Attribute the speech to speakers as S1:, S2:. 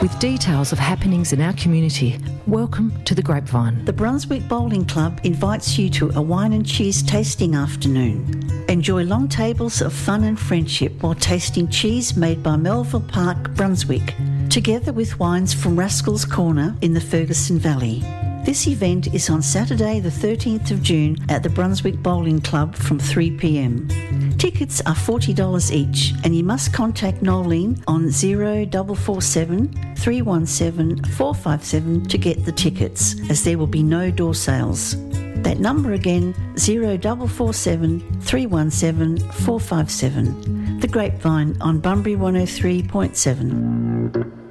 S1: with details of happenings in our community. Welcome to The Grapevine.
S2: The Brunswick Bowling Club invites you to a wine and cheese tasting afternoon. Enjoy long tables of fun and friendship while tasting cheese made by Melville Park, Brunswick, together with wines from Rascal's Corner in the Ferguson Valley. This event is on Saturday the 13th of June at the Brunswick Bowling Club from 3 p.m. Tickets are $40 each, and you must contact Nolene on 0447 317 457 to get the tickets, as there will be no door sales. That number again, 0447 317 457. The Grapevine on Bunbury 103.7.